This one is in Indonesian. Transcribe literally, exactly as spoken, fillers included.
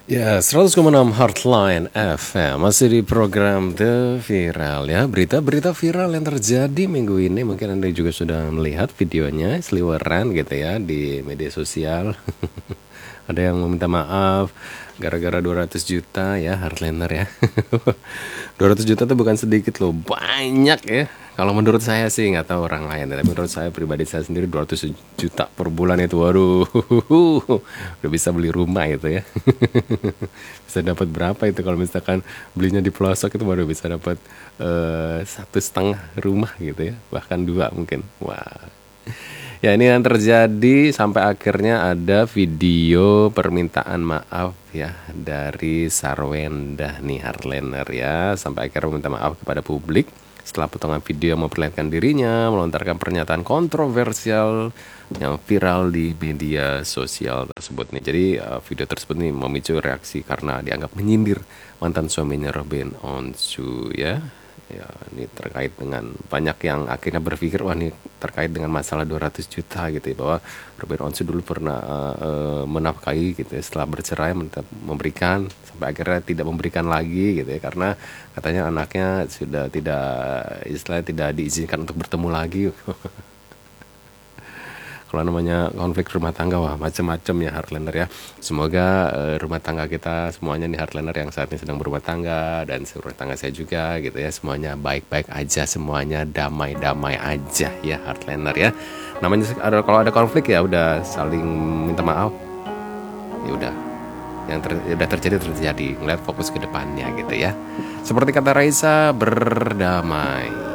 Ya, seratus koma enam Heartline F M masih di program The Viral ya. Berita-berita viral yang terjadi minggu ini mungkin Anda juga sudah melihat videonya seliweran gitu ya di media sosial. Ada yang meminta maaf gara-gara dua ratus juta ya, Heartliner ya. dua ratus juta tuh bukan sedikit loh, banyak ya. Kalau menurut saya sih, nggak tahu orang lain, tapi menurut saya pribadi saya sendiri dua ratus juta per bulan itu, waduh, udah bisa beli rumah itu ya. Bisa dapat berapa itu kalau misalkan belinya di pelosok itu baru bisa dapat eh, satu setengah rumah gitu ya, bahkan dua mungkin. Wah. Ya, ini yang terjadi sampai akhirnya ada video permintaan maaf ya dari Sarwenda nih, Heartliner ya, sampai akhirnya meminta maaf kepada publik setelah potongan video yang memperlihatkan dirinya melontarkan pernyataan kontroversial yang viral di media sosial tersebut nih. Jadi uh, video tersebut nih memicu reaksi karena dianggap menyindir mantan suaminya Robin Onsu ya. Ya, ini terkait dengan banyak yang akhirnya berpikir, wah ini terkait dengan masalah dua ratus juta gitu ya, bahwa Robin Onsu dulu pernah uh, menafkahi gitu ya, setelah bercerai memberikan sampai akhirnya tidak memberikan lagi gitu ya, karena katanya anaknya sudah tidak, istilahnya tidak diizinkan untuk bertemu lagi. Kalau namanya konflik rumah tangga, wah macam-macam ya Heartliner ya. Semoga uh, rumah tangga kita semuanya nih, Heartliner yang saat ini sedang berumah tangga dan rumah tangga saya juga gitu ya, semuanya baik-baik aja, semuanya damai-damai aja ya Heartliner ya. Namanya ada, kalau ada konflik ya udah saling minta maaf. Ya udah, yang ter, udah terjadi terjadi, ngeliat fokus ke depannya gitu ya. Seperti kata Raisa, berdamai.